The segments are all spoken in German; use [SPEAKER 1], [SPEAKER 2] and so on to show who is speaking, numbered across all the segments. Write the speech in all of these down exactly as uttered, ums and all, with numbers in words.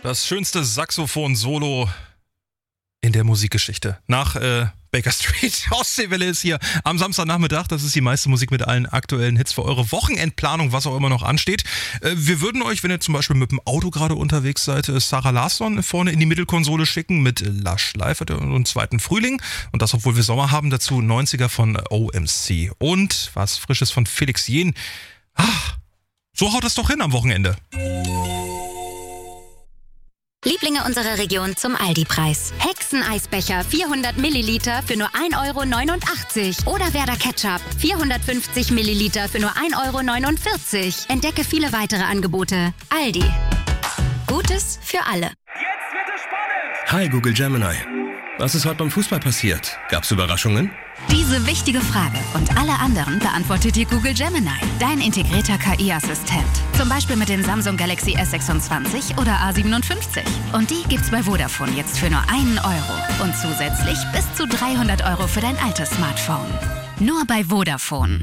[SPEAKER 1] Das schönste Saxophon-Solo in der Musikgeschichte. Nach äh, Baker Street. Ostseewelle ist hier am Samstagnachmittag. Das ist die meiste Musik mit allen aktuellen Hits für eure Wochenendplanung, was auch immer noch ansteht. Äh, wir würden euch, wenn ihr zum Beispiel mit dem Auto gerade unterwegs seid, Sarah Larsson vorne in die Mittelkonsole schicken mit Lush Live und zweiten Frühling. Und das, obwohl wir Sommer haben. Dazu neunziger von O M C. Und was Frisches von Felix Jähn. Ach, so haut das doch hin am Wochenende.
[SPEAKER 2] Lieblinge unserer Region zum Aldi-Preis. Hexeneisbecher vierhundert Milliliter für nur ein Euro neunundachtzig. Oder Werder Ketchup vierhundertfünfzig Milliliter für nur ein Euro neunundvierzig. Entdecke viele weitere Angebote. Aldi. Gutes für alle.
[SPEAKER 3] Jetzt wird es spannend!
[SPEAKER 4] Hi Google Gemini. Was ist heute beim Fußball passiert? Gab's Überraschungen?
[SPEAKER 5] Diese wichtige Frage und alle anderen beantwortet dir Google Gemini, dein integrierter K I-Assistent. Zum Beispiel mit den Samsung Galaxy S sechsundzwanzig oder A siebenundfünfzig. Und die gibt's bei Vodafone jetzt für nur einen Euro. Und zusätzlich bis zu dreihundert Euro für dein altes Smartphone. Nur bei Vodafone.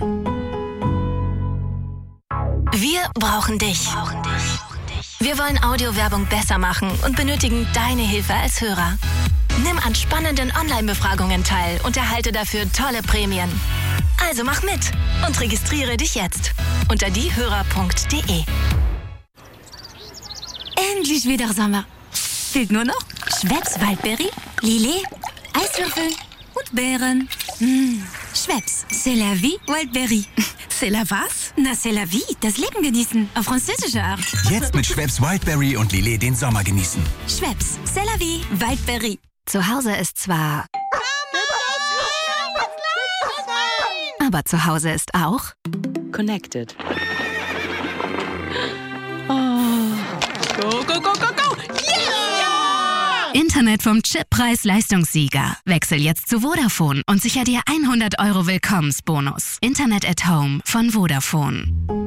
[SPEAKER 6] Wir brauchen dich. Wir wollen Audiowerbung besser machen und benötigen deine Hilfe als Hörer. Nimm an spannenden Online-Befragungen teil und erhalte dafür tolle Prämien. Also mach mit und registriere dich jetzt unter diehörer punkt de.
[SPEAKER 5] Endlich wieder Sommer. Fehlt nur noch Schweppes Waldbeere, Lillet, Eiswürfel und Beeren. Mmh. Schweppes, c'est la vie, Waldbeere. C'est la was? Na, c'est la vie, das Leben genießen, auf französische Art.
[SPEAKER 7] Jetzt mit Schweppes Wildberry und Lillet den Sommer genießen.
[SPEAKER 5] Schweppes, c'est la vie, Waldbeere. Zu Hause ist zwar... Aber zu Hause ist auch...
[SPEAKER 8] Connected. Oh. Go, go, go, go, go! Yeah!
[SPEAKER 5] Internet vom Chippreis-Leistungssieger. Wechsel jetzt zu Vodafone und sicher dir hundert Euro Willkommensbonus. Internet at Home von Vodafone.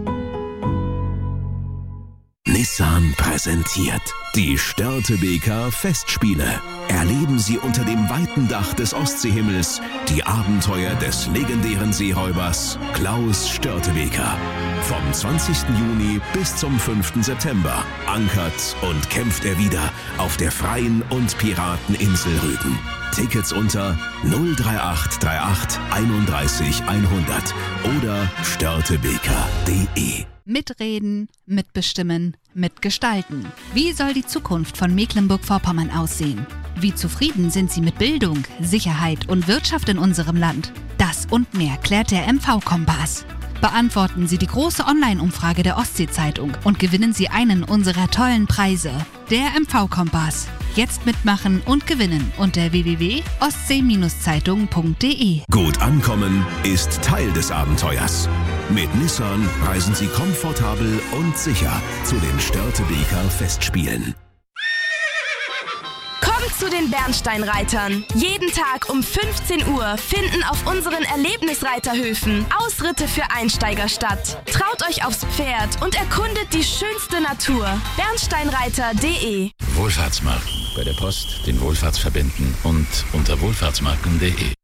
[SPEAKER 9] Nissan präsentiert die Störtebeker Festspiele. Erleben Sie unter dem weiten Dach des Ostseehimmels die Abenteuer des legendären Seeräubers Klaus Störtebeker. Vom zwanzigsten Juni bis zum fünften September ankert und kämpft er wieder auf der freien und Pirateninsel Rügen. Tickets unter null drei acht drei acht einunddreißig hundert oder störtebeker punkt de.
[SPEAKER 10] Mitreden, mitbestimmen, mitgestalten. Wie soll die Zukunft von Mecklenburg-Vorpommern aussehen? Wie zufrieden sind Sie mit Bildung, Sicherheit und Wirtschaft in unserem Land? Das und mehr klärt der M V-Kompass. Beantworten Sie die große Online-Umfrage der Ostsee-Zeitung und gewinnen Sie einen unserer tollen Preise. Der M V-Kompass. Jetzt mitmachen und gewinnen unter w w w punkt ostsee Zeitung punkt de.
[SPEAKER 9] Gut ankommen ist Teil des Abenteuers. Mit Nissan reisen Sie komfortabel und sicher zu den Störtebeker Festspielen.
[SPEAKER 6] Kommt zu den Bernsteinreitern. Jeden Tag um fünfzehn Uhr finden auf unseren Erlebnisreiterhöfen Ausritte für Einsteiger statt. Traut euch aufs Pferd und erkundet die schönste Natur. bernsteinreiter punkt de.
[SPEAKER 11] Wohlfahrtsmarken. Bei der Post, den Wohlfahrtsverbänden und unter wohlfahrtsmarken punkt de.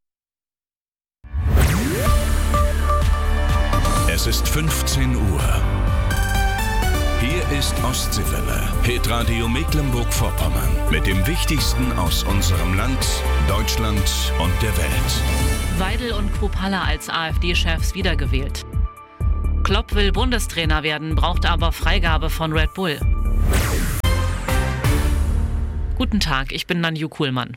[SPEAKER 9] Es ist fünfzehn Uhr. Hier ist Ostseewelle, Hitradio Mecklenburg-Vorpommern mit dem Wichtigsten aus unserem Land, Deutschland und der Welt.
[SPEAKER 12] Weidel und Kruppalla als AfD-Chefs wiedergewählt. Klopp will Bundestrainer werden, braucht aber Freigabe von Red Bull. Guten Tag, ich bin Nanju Kuhlmann.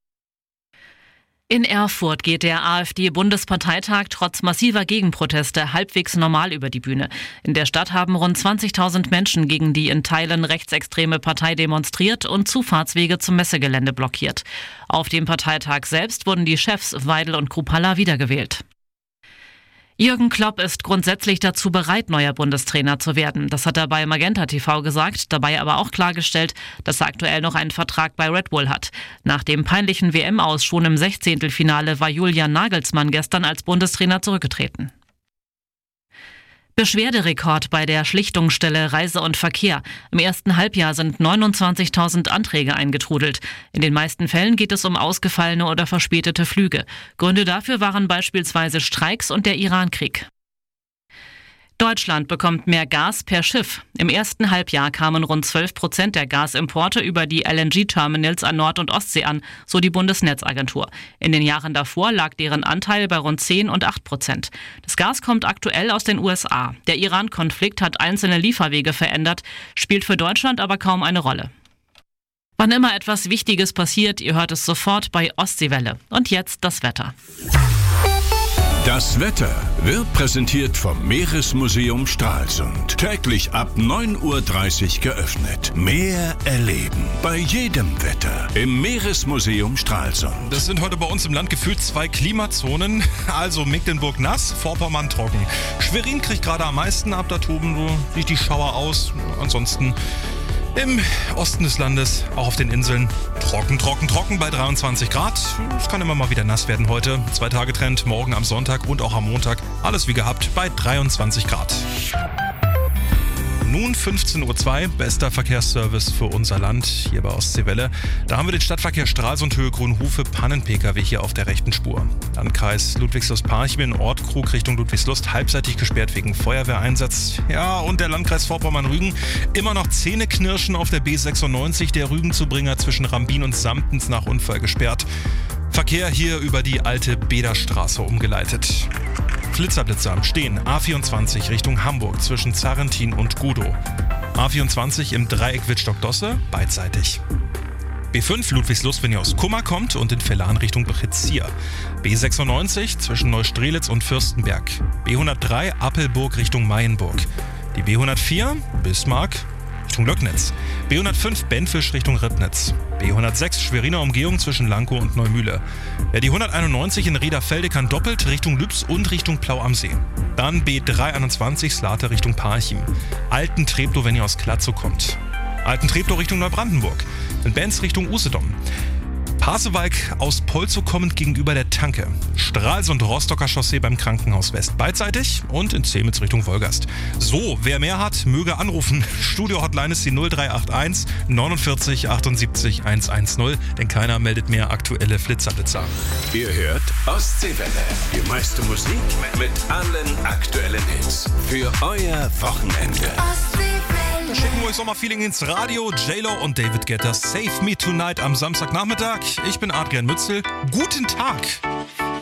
[SPEAKER 12] In Erfurt geht der AfD-Bundesparteitag trotz massiver Gegenproteste halbwegs normal über die Bühne. In der Stadt haben rund zwanzigtausend Menschen gegen die in Teilen rechtsextreme Partei demonstriert und Zufahrtswege zum Messegelände blockiert. Auf dem Parteitag selbst wurden die Chefs Weidel und Kruppalla wiedergewählt. Jürgen Klopp ist grundsätzlich dazu bereit, neuer Bundestrainer zu werden. Das hat er bei Magenta T V gesagt, dabei aber auch klargestellt, dass er aktuell noch einen Vertrag bei Red Bull hat. Nach dem peinlichen W M-Aus schon im Sechzehntelfinale war Julian Nagelsmann gestern als Bundestrainer zurückgetreten. Beschwerderekord bei der Schlichtungsstelle Reise und Verkehr. Im ersten Halbjahr sind neunundzwanzigtausend Anträge eingetrudelt. In den meisten Fällen geht es um ausgefallene oder verspätete Flüge. Gründe dafür waren beispielsweise Streiks und der Irankrieg. Deutschland bekommt mehr Gas per Schiff. Im ersten Halbjahr kamen rund zwölf Prozent der Gasimporte über die L N G-Terminals an Nord- und Ostsee an, so die Bundesnetzagentur. In den Jahren davor lag deren Anteil bei rund zehn und acht Prozent. Das Gas kommt aktuell aus den U S A. Der Iran-Konflikt hat einzelne Lieferwege verändert, spielt für Deutschland aber kaum eine Rolle. Wann immer etwas Wichtiges passiert, ihr hört es sofort bei Ostseewelle. Und jetzt das Wetter.
[SPEAKER 9] Das Wetter wird präsentiert vom Meeresmuseum Stralsund. Täglich ab neun Uhr dreißig geöffnet. Meer erleben. Bei jedem Wetter. Im Meeresmuseum Stralsund.
[SPEAKER 1] Das sind heute bei uns im Land gefühlt zwei Klimazonen. Also Mecklenburg nass, Vorpommern trocken. Schwerin kriegt gerade am meisten ab, da toben so sieht die Schauer aus. Ansonsten im Osten des Landes, auch auf den Inseln, trocken, trocken, trocken bei dreiundzwanzig Grad. Es kann immer mal wieder nass werden heute. Zwei Tage Trend, morgen am Sonntag und auch am Montag. Alles wie gehabt bei dreiundzwanzig Grad. Nun fünfzehn Uhr zwei, bester Verkehrsservice für unser Land hier bei Ostseewelle. Da haben wir den Stadtverkehr Stralsund Höhe Grünhofe Pannen-P K W hier auf der rechten Spur. Landkreis Ludwigslust-Parchim, Ortkrug Richtung Ludwigslust halbseitig gesperrt wegen Feuerwehreinsatz. Ja, und der Landkreis Vorpommern-Rügen immer noch Zähneknirschen auf der B sechsundneunzig, der Rügenzubringer zwischen Rambin und Samtens nach Unfall gesperrt. Verkehr hier über die alte Bederstraße umgeleitet. Flitzerblitzer am Stehen, A vierundzwanzig Richtung Hamburg zwischen Zarrentin und Gudow. A vierundzwanzig im Dreieck Wittstock-Dosse, beidseitig. B fünf Ludwigslust, wenn ihr aus Kummer kommt und in Vellan Richtung Britzier. B sechsundneunzig zwischen Neustrelitz und Fürstenberg. B hundertdrei Appelburg Richtung Mayenburg. Die B hundertvier Bismarck Richtung Löcknitz. B hundertfünf Benfisch Richtung Ribnitz. B hundertsechs Schweriner Umgehung zwischen Lankow und Neumühle. Wer die hunderteinundneunzig in Riederfelde kann doppelt Richtung Lübs und Richtung Plau am See. Dann B dreihunderteinundzwanzig Slate Richtung Parchim. Alten Treptow, wenn ihr aus Klatzow kommt. Alten Treptow Richtung Neubrandenburg. In Benz Richtung Usedom. Pasewalk aus Polzow kommend gegenüber der Tanke. Stralsund Rostocker Chaussee beim Krankenhaus West beidseitig und in Zemitz Richtung Wolgast. So, wer mehr hat, möge anrufen. Studio-Hotline ist die null drei acht eins neunundvierzig achtundsiebzig hundertzehn, denn keiner meldet mehr aktuelle Flitzerblitzer.
[SPEAKER 9] Ihr hört Ostseewelle. Die meiste Musik mit allen aktuellen Hits. Für euer Wochenende.
[SPEAKER 1] Da schicken wir euch Sommerfeeling ins Radio. J-Lo und David Guetta, Save Me Tonight am Samstagnachmittag. Ich bin Adrian Mützel. Guten Tag.